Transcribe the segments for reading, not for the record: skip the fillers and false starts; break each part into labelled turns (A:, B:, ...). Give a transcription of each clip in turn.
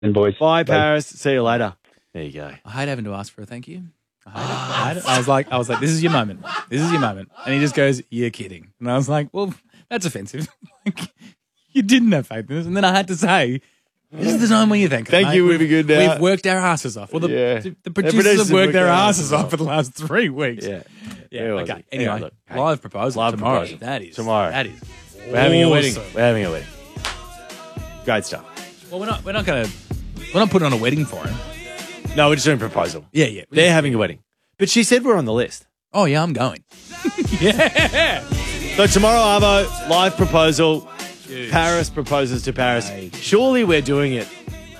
A: boys.
B: Bye, Paris. See you later. There you go.
C: I hate having to ask for a thank you. I hate it. I was like, this is your moment. This is your moment. And he just goes, you're kidding. And I was like, well, that's offensive. Like, you didn't have faith in us. And then I had to say, this is the time when you thank us.
B: Thank you would be good now.
C: We've worked our asses off. Well, the producers have worked their asses off for the last 3 weeks.
B: Yeah.
C: Okay. Anyway,
B: look,
C: live proposal
B: Live
C: tomorrow.
B: proposal.
C: That is
B: Tomorrow.
C: That is.
B: We're having a wedding.
C: awesome.
B: We're having a wedding. Great stuff.
C: Well, we're not putting on a wedding for him.
B: No, we're just doing a proposal.
C: Yeah.
B: They're having a wedding. But she said we're on the list.
C: Oh yeah, I'm going. Yeah.
B: So tomorrow, Arvo, live proposal.
C: Huge.
B: Paris proposes to Paris.
C: Huge.
B: Surely we're doing it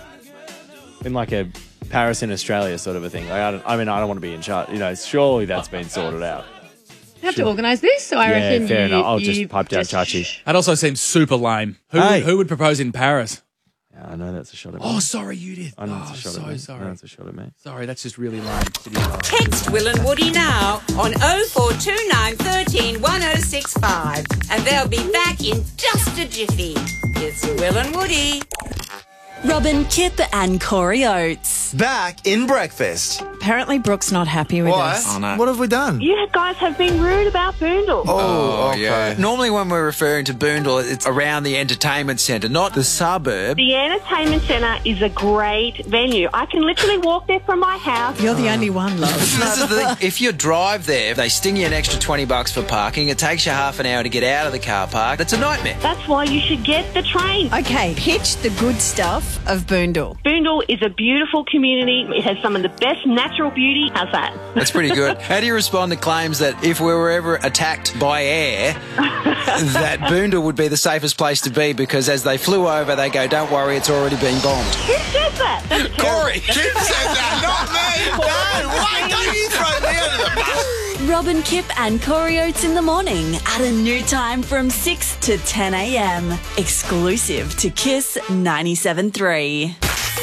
B: in like a Paris in Australia sort of a thing. Like, I don't want to be in charge. You know, surely that's been sorted out.
D: You have to organise this, so I reckon
B: fair enough. I'll
D: you
B: just pipe down
D: just-
B: Chachi.
C: That also seems super lame.
B: Hey.
C: Who would propose in Paris?
B: Yeah, I know that's a shot at me.
C: Oh, sorry, you did.
B: I know it's a shot at me.
C: Sorry.
B: I know it's a shot at me.
C: Sorry, that's just really lame.
E: Text Will and Woody now on 0429 13 1065 and they'll be back in just a jiffy. It's Will and Woody.
F: Robin, Kip and Corey Oates.
G: Back in breakfast.
H: Apparently Brooke's not happy with
G: Why?
H: us.
G: Oh, no. What have we done?
I: You guys have been rude about Boondle.
G: Oh, okay.
J: Yeah. Normally when we're referring to Boondle, it's around the entertainment centre, not the suburb.
I: The entertainment centre is a great venue. I can literally walk there from my house.
H: You're the only one, love.
J: This is the thing. If you drive there, they sting you an extra $20 for parking. It takes you half an hour to get out of the car park. That's a nightmare.
I: That's why you should get the train.
H: Okay, pitch the good stuff of Boondle.
I: Boondle is a beautiful community. It has some of the best natural beauty. How's that?
J: That's pretty good. How do you respond to claims that if we were ever attacked by air, that Boondle would be the safest place to be because as they flew over, they go, don't worry, it's already been bombed.
I: Who said that? That's
J: Corey!
G: Kim said that, not me. No, why don't you throw me under the bus?
F: Robin, Kip and Corey Oates in the morning at a new time from 6 to 10 a.m. Exclusive to Kiss 97.3.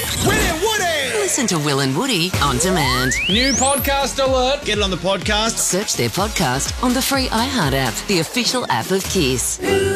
E: Listen to Will and Woody on demand.
C: New podcast alert.
G: Get it on the podcast.
E: Search their podcast on the free iHeart app, the official app of Kiss.